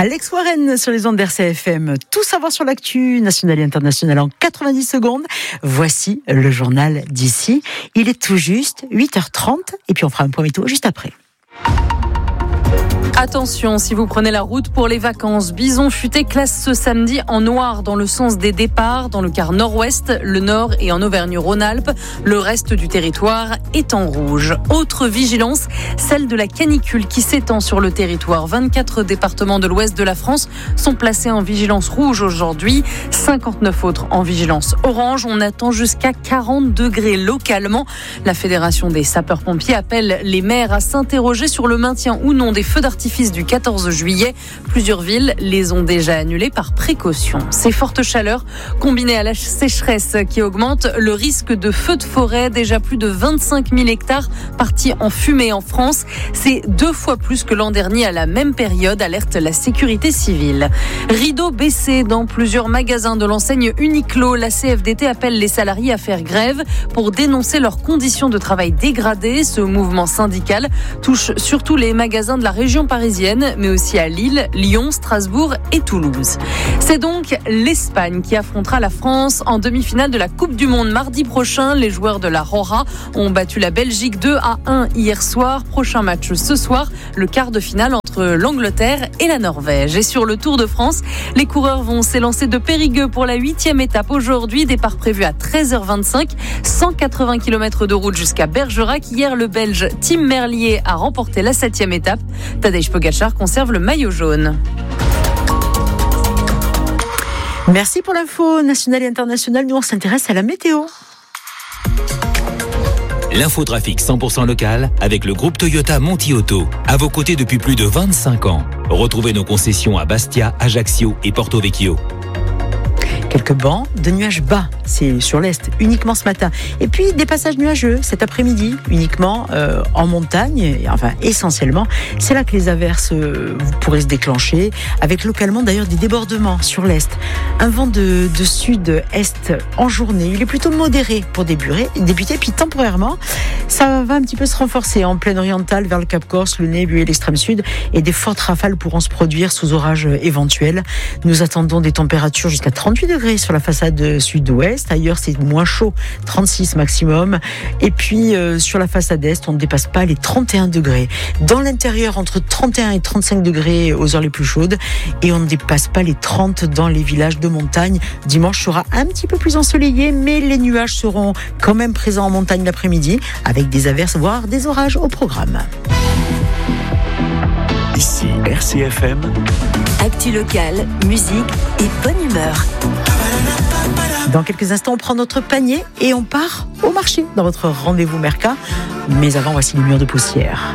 Alex Warren sur les ondes d'RCFM. Tout savoir sur l'actu nationale et internationale en 90 secondes. Voici le journal d'ici. Il est tout juste 8h30 et puis on fera un point météo juste après. Attention, si vous prenez la route pour les vacances, Bison Futé classe ce samedi en noir dans le sens des départs, dans le quart nord-ouest, le nord et en Auvergne-Rhône-Alpes. Le reste du territoire est en rouge. Autre vigilance, celle de la canicule qui s'étend sur le territoire. 24 départements de l'ouest de la France sont placés en vigilance rouge aujourd'hui, 59 autres en vigilance orange. On attend jusqu'à 40 degrés localement. La Fédération des sapeurs-pompiers appelle les maires à s'interroger sur le maintien ou non des feux d'artifice du 14 juillet. Plusieurs villes les ont déjà annulés par précaution. Ces fortes chaleurs, combinées à la sécheresse qui augmente, le risque de feux de forêt, déjà plus de 25 000 hectares partis en fumée en France. C'est 2 fois plus que l'an dernier à la même période, alerte la sécurité civile. Rideau baissé dans plusieurs magasins de l'enseigne Uniqlo. La CFDT appelle les salariés à faire grève pour dénoncer leurs conditions de travail dégradées. Ce mouvement syndical touche surtout les magasins de la région parisienne, mais aussi à Lille, Lyon, Strasbourg et Toulouse. C'est donc l'Espagne qui affrontera la France en demi-finale de la Coupe du Monde mardi prochain. Les joueurs de la Roja ont battu la Belgique 2-1 hier soir. Prochain match ce soir, le quart de finale entre l'Angleterre et la Norvège. Et sur le Tour de France, les coureurs vont s'élancer de Périgueux pour la 8e étape aujourd'hui. Départ prévu à 13h25, 180 km de route jusqu'à Bergerac. Hier, le Belge Tim Merlier a remporté la 7e étape. Tadej Pogačar conserve le maillot jaune. Merci pour l'info nationale et internationale. Nous, on s'intéresse à la météo. L'infotrafic 100% local avec le groupe Toyota Monti Auto. À vos côtés depuis plus de 25 ans. Retrouvez nos concessions à Bastia, Ajaccio et Porto Vecchio. Quelques bancs de nuages bas, c'est sur l'est uniquement ce matin. Et puis des passages nuageux cet après-midi, uniquement en montagne, enfin essentiellement. C'est là que les averses pourraient se déclencher, avec localement d'ailleurs des débordements sur l'est. Un vent de sud-est en journée, il est plutôt modéré pour débuter, puis temporairement, ça va un petit peu se renforcer en plaine orientale vers le Cap Corse, le Nez, et l'extrême sud, et des fortes rafales pourront se produire sous orage éventuel. Nous attendons des températures jusqu'à 38 degrés sur la façade sud-ouest. Ailleurs, c'est moins chaud, 36 maximum. Et puis, sur la façade est, on ne dépasse pas les 31 degrés. Dans l'intérieur, entre 31 et 35 degrés aux heures les plus chaudes. Et on ne dépasse pas les 30 dans les villages de montagne. Dimanche sera un petit peu plus ensoleillé, mais les nuages seront quand même présents en montagne l'après-midi, avec des averses, voire des orages au programme. Ici RCFM. Actu locale, musique et bonne humeur. Dans quelques instants, on prend notre panier et on part au marché dans votre rendez-vous Merca. Mais avant, voici les murs de poussière.